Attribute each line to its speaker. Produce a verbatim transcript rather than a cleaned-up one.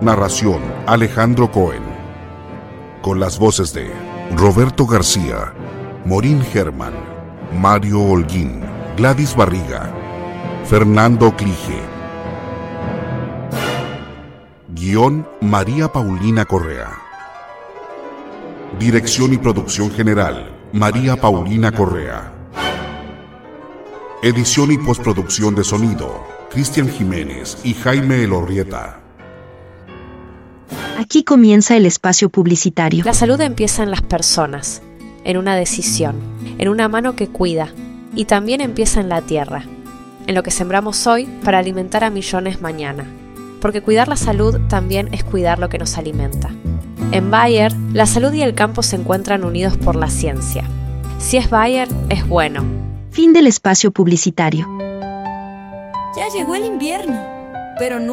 Speaker 1: Narración: Alejandro Cohen. Con las voces de Roberto García, Morín Germán, Mario Holguín, Gladys Barriga, Fernando Clige. Guión: María Paulina Correa. Dirección y producción general: María Paulina Correa. Edición y postproducción de sonido: Cristian Jiménez y Jaime Elorrieta.
Speaker 2: Aquí comienza el espacio publicitario.
Speaker 3: La salud empieza en las personas, en una decisión, en una mano que cuida, y también empieza en la tierra, en lo que sembramos hoy para alimentar a millones mañana. Porque cuidar la salud también es cuidar lo que nos alimenta. En Bayer, la salud y el campo se encuentran unidos por la ciencia. Si es Bayer, es bueno.
Speaker 2: Fin del espacio publicitario.
Speaker 4: Ya llegó el invierno, pero no